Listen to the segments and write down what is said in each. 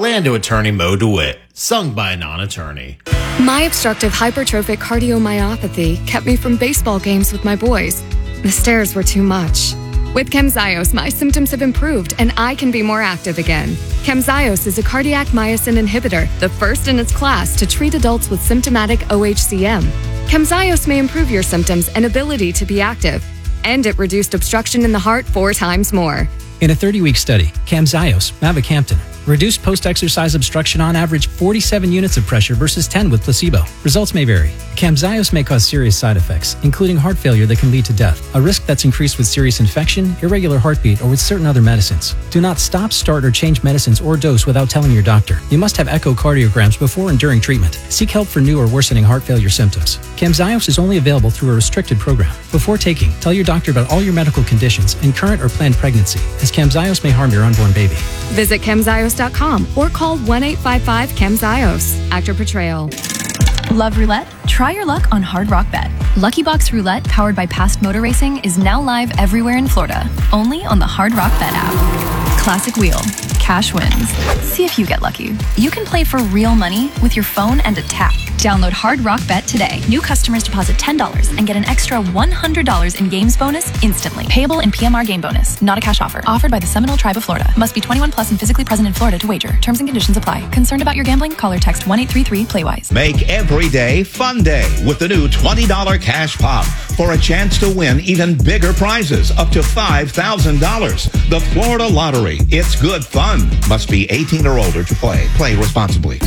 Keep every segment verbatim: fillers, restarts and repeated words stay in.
Orlando attorney Mo DeWitt, sung by a non-attorney. My obstructive hypertrophic cardiomyopathy kept me from baseball games with my boys. The stairs were too much. With Camzyos, my symptoms have improved and I can be more active again. Camzyos is a cardiac myosin inhibitor, the first in its class to treat adults with symptomatic O H C M. Camzyos may improve your symptoms and ability to be active, and it reduced obstruction in the heart four times more. In a thirty-week study, Camzyos, mavacamten, reduced post-exercise obstruction on average forty-seven units of pressure versus ten with placebo. Results may vary. Camzyos may cause serious side effects, including heart failure that can lead to death, a risk that's increased with serious infection, irregular heartbeat, or with certain other medicines. Do not stop, start, or change medicines or dose without telling your doctor. You must have echocardiograms before and during treatment. Seek help for new or worsening heart failure symptoms. Camzyos is only available through a restricted program. Before taking, tell your doctor about all your medical conditions and current or planned pregnancy, as Camzyos may harm your unborn baby. Visit camzyos dot com or call one eight five five camzyos. Actor portrayal. Love roulette? Try your luck on Hard Rock Bet. Lucky Box Roulette, powered by Past Motor Racing, is now live everywhere in Florida, only on the Hard Rock Bet app. Classic wheel, cash wins. See if you get lucky. You can play for real money with your phone and a tap. Download Hard Rock Bet today. New customers deposit ten dollars and get an extra one hundred dollars in games bonus instantly. Payable in P M R game bonus. Not a cash offer. Offered by the Seminole Tribe of Florida. Must be twenty-one plus and physically present in Florida to wager. Terms and conditions apply. Concerned about your gambling? Call or text one eight three three play wise. Make every day fun day with the new twenty dollars Cash Pop for a chance to win even bigger prizes up to five thousand dollars. The Florida Lottery. It's good fun. Must be eighteen or older to play. Play responsibly.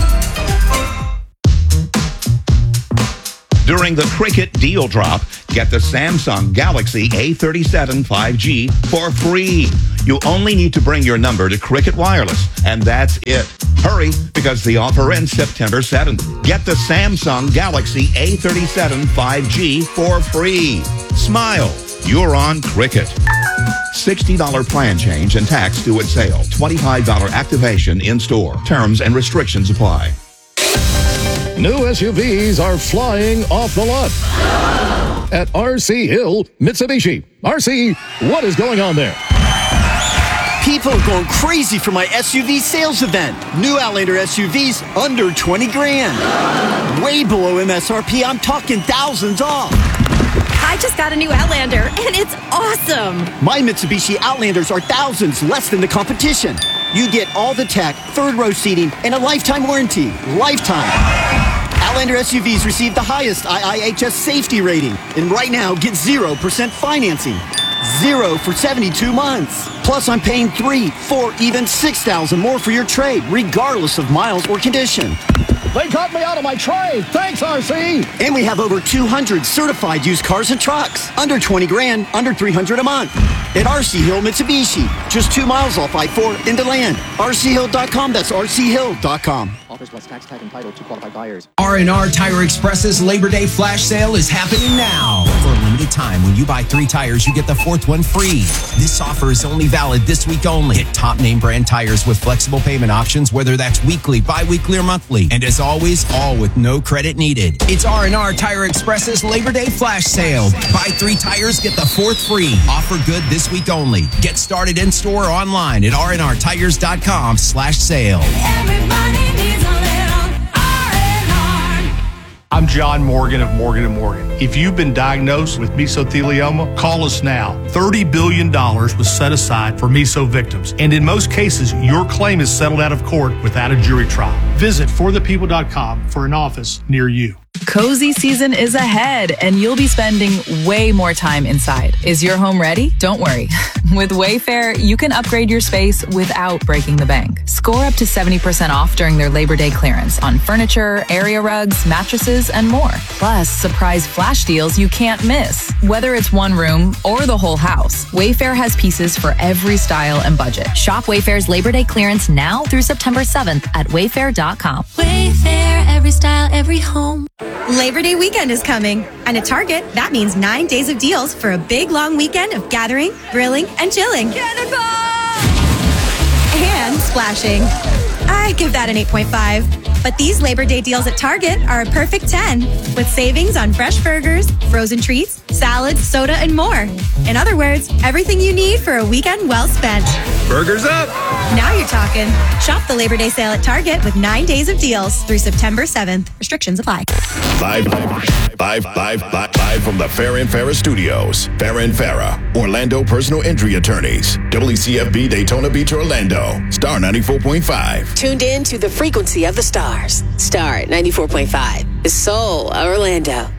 During the Cricket Deal Drop, get the Samsung Galaxy A thirty-seven five G for free. You only need to bring your number to Cricket Wireless, and that's it. Hurry, because the offer ends September seventh. Get the Samsung Galaxy A thirty-seven five G for free. Smile. You're on Cricket. sixty dollars plan change and tax due at sale. twenty-five dollars activation in store. Terms and restrictions apply. New S U Vs are flying off the lot at R C Hill Mitsubishi. R C, what is going on there? People are going crazy for my S U V sales event. New Outlander S U Vs under twenty grand. Way below M S R P. I'm talking thousands off. I just got a new Outlander, and it's awesome. My Mitsubishi Outlanders are thousands less than the competition. You get all the tech, third row seating, and a lifetime warranty. Lifetime. Outlander S U Vs receive the highest I I H S safety rating. And right now, get zero percent financing. Zero for seventy-two months. Plus, I'm paying three, four, even six thousand more for your trade, regardless of miles or condition. They got me out of my trade. Thanks, R C. And we have over two hundred certified used cars and trucks. Under twenty grand, under three hundred a month. At R C Hill Mitsubishi. Just two miles off I four into land. R C hill dot com. That's R C hill dot com. Offers plus tax tag entitled to qualified buyers. R and R Tire Express's Labor Day flash sale is happening now. For a limited time, when you buy three tires, you get the fourth one free. This offer is only valid this week only. Get top name brand tires with flexible payment options, whether that's weekly, bi-weekly, or monthly. And as always, all with no credit needed. It's R and R Tire Express's Labor Day flash sale. Buy three tires, get the fourth free. Offer good this week only. Get started in store or online at R and R tires dot com slash sale. Everybody needs a little R and R. I'm John Morgan of Morgan and Morgan. If you've been diagnosed with mesothelioma, call us now. thirty billion dollars was set aside for meso victims. And in most cases, your claim is settled out of court without a jury trial. Visit for the people dot com for an office near you. Cozy season is ahead, and you'll be spending way more time inside. Is your home ready? Don't worry. With Wayfair, you can upgrade your space without breaking the bank. Score up to seventy percent off during their Labor Day clearance on furniture, area rugs, mattresses, and more. Plus, surprise flash deals you can't miss. Whether it's one room or the whole house, Wayfair has pieces for every style and budget. Shop Wayfair's Labor Day clearance now through September seventh at wayfair dot com. Wayfair, every style, every home. Labor Day weekend is coming, and at Target, that means nine days of deals for a big, long weekend of gathering, grilling, and chilling. Cannonball! And splashing. I give that an eight point five. But these Labor Day deals at Target are a perfect ten, with savings on fresh burgers, frozen treats, salads, soda, and more. In other words, everything you need for a weekend well spent. Burgers up! Now you're talking. talking. Shop the Labor Day sale at Target with nine days of deals through September seventh. Restrictions apply. Live, live, live, live, live, live from the Farrah and Farrah Studios. Farrah and Farrah, Orlando personal injury attorneys. W C F B Daytona Beach, Orlando. Star ninety-four point five. Tuned in to the frequency of the stars. Star ninety-four point five. The soul of Orlando.